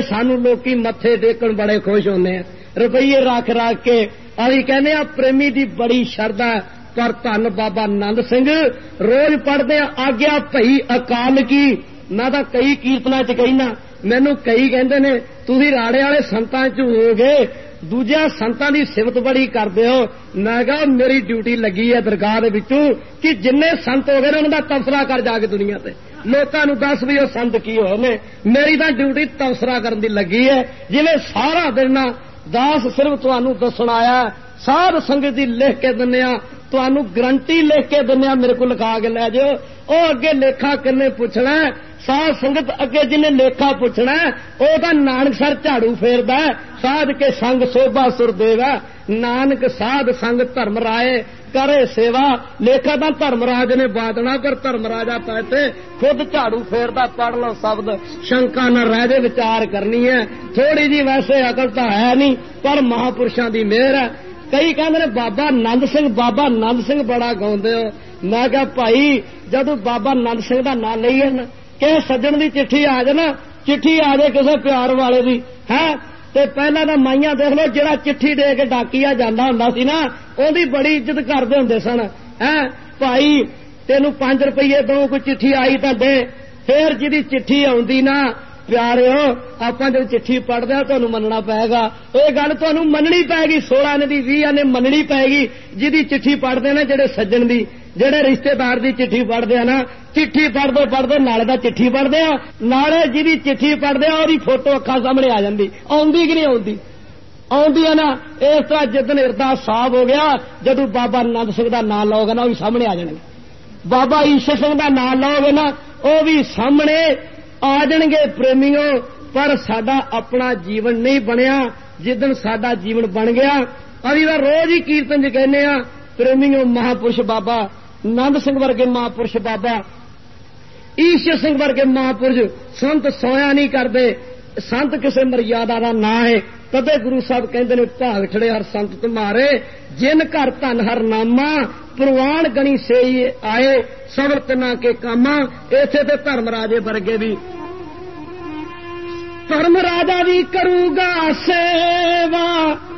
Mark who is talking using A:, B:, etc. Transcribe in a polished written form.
A: सानू लोकी मत्थे टेकण बड़े खुश होंदे आ, रुपये रख रख के अभी कहने प्रेमी दी बड़ी शरधा। पर धन बाबा नंद सिंह रोज पढ़दे आग्या भई अकाल की। मैं तो कई कीर्तना च कहना, मैनू कई कहंदे ने तुसीं राड़े वाले संतां च हो गए, दूजिया संतां दी सिफत बड़ी करदे हो। मैं कहा मेरी ड्यूटी लगी है दरगाह दे विचों कि जिन्ने संत हो गए उन्हां दा तबसरा कर जाके दुनिया ते लोकां नूं दस भी वो संत की होए ने। मेरी तां ड्यूटी तबसरा करन दी लगी है। जिवें सारा दिन दास सिर्फ तुहानूं दस्सण आया, साध संगत दी लिख के दिन्ने आ, तुहानूं गारंटी लिख के दिन्ने आ, मेरे को लिखा के लै जाओ। ओ अगे लेखा किन्ने पुछना, साध संगत अगे जिन्हें लेखा पुछना वह तो नानक सर झाड़ू फेरदा, साध के संग सोभा सुर देवा। नानक साध संग धर्म राय करे सेवा। लेखा तो धर्मराज ने बांटना, पर धर्मराजा पैसे खुद झाड़ू फेरदा। पढ़ लो शब्द, शंका न रह जाए, विचार करनी है। थोड़ी जी वैसे अकल तो है नहीं, पर महापुरुषों की मेहर है। कई कहते ने बाबा नंद सिंह बड़ा गाउंदे हो। मैं कहा भाई जदों बाबा नंद सिंह का नाम लईए ना, कि सज्जन की चिट्ठी आ जाए ना, चिट्ठी आ जाए किसी प्यार वाले की है, तो पहला तो माइया देख लो, जिहड़ा चिट्ठी दे के डाकिया जाता हुंदा सी ना, उहदी बड़ी इज्जत करते हुंदे सन। है भाई तेनू 5 रुपये दो, कोई चिट्ठी आई तो दे। फिर जिहदी चिट्ठी आउंदी ना प्यारे हो, आपां जब चिट्ठी पढ़दे आ तुहानूं मनना पएगा। ये गल तुहानूं मननी पैगी, 16 ने दी 20 ने मननी पैगी। जिहदी चिट्ठी पढ़दे ना, जिहड़े सज्जन दी, जिहड़े रिश्तेदार दी चिट्ठी पढ़दे आ ना, चिट्ठी पढ़दे पढ़दे नाले दा चिट्ठी पढ़दे आ, नाले जिहदी चिट्ठी पढ़दे आ ओहदी फोटो अखां सामने आ जांदी। आउंदी कि नहीं आउंदी? आउंदी है ना। इस तरह जिदन हिरदा साफ हो गया, जदों बाबा नंद सिंह दा नाम लओगे ना, वो भी सामने आ जाणगे। बाबा ईश्वर सिंह दा नाम लओगे ना, वो भी सामने आ जाणगे प्रेमियों। पर साडा अपना जीवन नहीं बनिया। जिदन साडा जीवन बन गया, अभी तो रोज ही कीर्तन च कहने आ प्रेमियों, महापुरुष बाबा नंद सिंह वर्गे महापुरुष, बाबा ईश्वर सिंह वर्गे महापुरुष संत सोया नहीं करते। संत किसी मर्यादा का ना है। तदे गुरु साहब कहते ने भाग छड़े हर संत तुम्हारे, जिन घर धन हर नामा, प्रवान गणी से ही आए सबर तना के कामा। इसे तो धर्मराजे वर्गे भी, धर्मराजा भी करूगा सेवा,